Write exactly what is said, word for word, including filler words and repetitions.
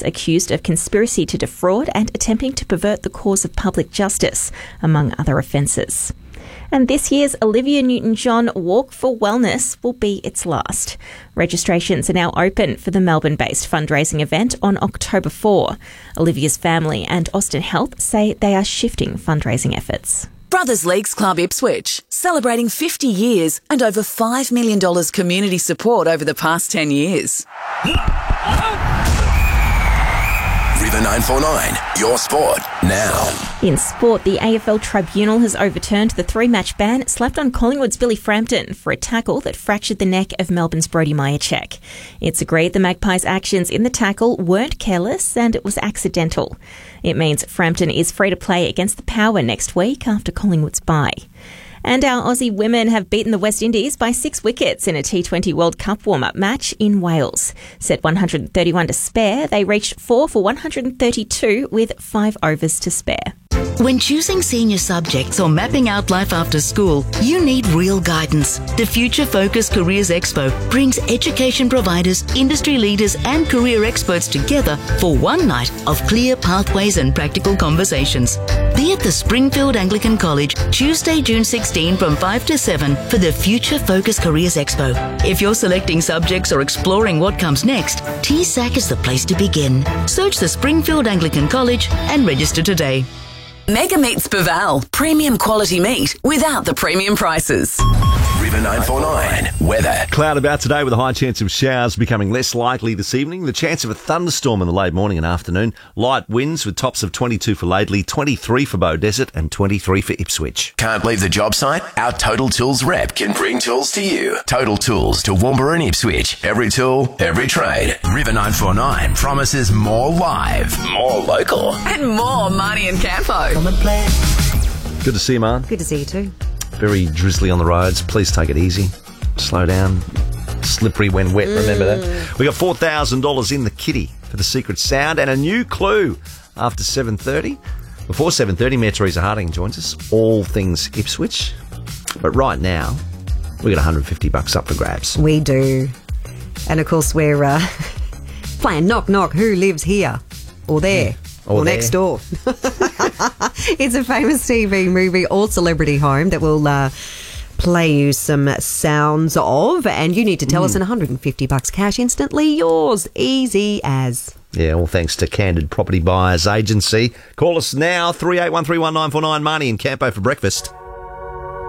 accused of conspiracy to defraud and attempting to pervert the cause of public justice, among other offences. And this year's Olivia Newton-John Walk for Wellness will be its last. Registrations are now open for the Melbourne-based fundraising event on October fourth. Olivia's family and Austin Health say they are shifting fundraising efforts. Brothers Leagues Club Ipswich, celebrating fifty years and over five million dollars community support over the past ten years. River nine four nine, your sport now. In sport, the A F L Tribunal has overturned the three-match ban slapped on Collingwood's Billy Frampton for a tackle that fractured the neck of Melbourne's Brodie Mihocek. It's agreed the Magpies' actions in the tackle weren't careless and it was accidental. It means Frampton is free to play against the Power next week after Collingwood's bye. And our Aussie women have beaten the West Indies by six wickets in a T twenty World Cup warm-up match in Wales. Set one hundred thirty-one to spare, they reached four for one hundred thirty-two with five overs to spare. When choosing senior subjects or mapping out life after school, you need real guidance. The Future Focus Careers Expo brings education providers, industry leaders and career experts together for one night of clear pathways and practical conversations. Be at the Springfield Anglican College Tuesday, June sixteenth from five to seven for the Future Focus Careers Expo. If you're selecting subjects or exploring what comes next, T S A C is the place to begin. Search the Springfield Anglican College and register today. Mega Meats Paval, premium quality meat without the premium prices. River nine four nine, weather. Cloud about today with a high chance of showers becoming less likely this evening. The chance of a thunderstorm in the late morning and afternoon. Light winds with tops of twenty-two for Laidley, twenty-three for Bow Desert and twenty-three for Ipswich. Can't leave the job site? Our Total Tools rep can bring tools to you. Total Tools to Woomera and Ipswich. Every tool, every trade. River nine four nine promises more live, more local, And more Marnie and Campo. Good to see you, man. Good to see you too. Very drizzly on the roads. Please take it easy. Slow down. Slippery when wet, remember that. We got four thousand dollars in the kitty for the secret sound and a new clue after seven thirty. Before seven thirty, Mayor Teresa Harding joins us. All things Ipswich. But right now, we got one hundred fifty bucks up for grabs. We do. And of course, we're uh, playing Knock Knock, who lives here? Or there? Yeah. Or, or there. next door. It's a famous T V, movie or celebrity home that will uh, play you some sounds of, and you need to tell mm. us in one hundred fifty bucks cash instantly yours. Easy as. Yeah, all thanks to Candid Property Buyers Agency. Call us now, three eight one three one nine four nine, Marnie and Campo for breakfast.